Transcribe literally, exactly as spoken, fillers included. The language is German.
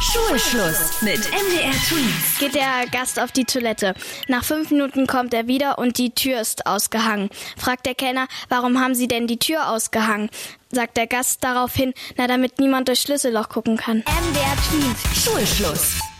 Schulschluss mit M D R Tweens. Geht der Gast auf die Toilette. Nach fünf Minuten kommt er wieder und die Tür ist ausgehangen. Fragt der Kellner, warum haben Sie denn die Tür ausgehangen? Sagt der Gast daraufhin, na damit niemand durchs Schlüsselloch gucken kann. M D R Tweens. Schulschluss.